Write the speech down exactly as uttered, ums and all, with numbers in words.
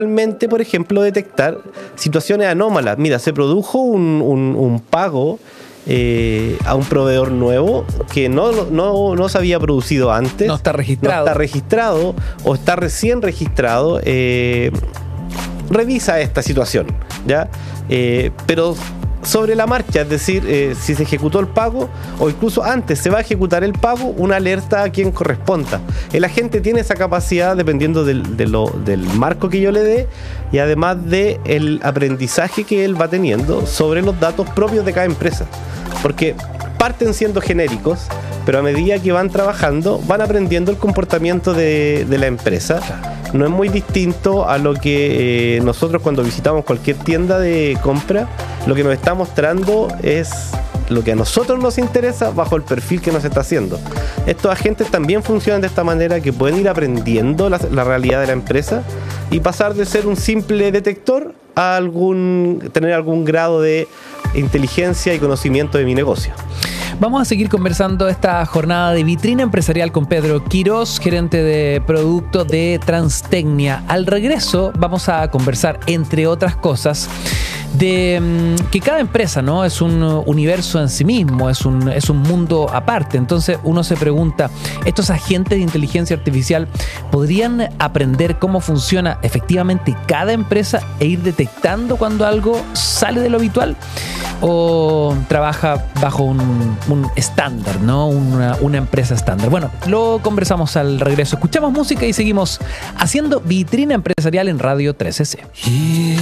Realmente, por ejemplo, detectar situaciones anómalas. Mira, se produjo un, un, un pago eh, a un proveedor nuevo que no, no, no se había producido antes. No está registrado. No está registrado o está recién registrado. Eh, revisa esta situación, ¿ya? Eh, pero sobre la marcha, es decir, eh, si se ejecutó el pago o incluso antes se va a ejecutar el pago, una alerta a quien corresponda. El agente tiene esa capacidad dependiendo del, de lo, del marco que yo le dé y además del aprendizaje que él va teniendo sobre los datos propios de cada empresa. Porque parten siendo genéricos, pero a medida que van trabajando van aprendiendo el comportamiento de, de la empresa. No es muy distinto a lo que eh, nosotros cuando visitamos cualquier tienda de compra, lo que nos está mostrando es lo que a nosotros nos interesa bajo el perfil que nos está haciendo. Estos agentes también funcionan de esta manera, que pueden ir aprendiendo la, la realidad de la empresa y pasar de ser un simple detector a algún, tener algún grado de inteligencia y conocimiento de mi negocio. Vamos a seguir conversando esta jornada de Vitrina Empresarial con Pedro Quirós, gerente de producto de Transtecnia. Al regreso vamos a conversar, entre otras cosas, de um, que cada empresa, ¿no?, es un universo en sí mismo, es un, es un mundo aparte. Entonces uno se pregunta, ¿estos agentes de inteligencia artificial podrían aprender cómo funciona efectivamente cada empresa e ir detectando cuando algo sale de lo habitual? ¿O trabaja bajo un, un estándar, ¿no? Una, una empresa estándar? Bueno, lo conversamos al regreso. Escuchamos música y seguimos haciendo Vitrina Empresarial en Radio trece C.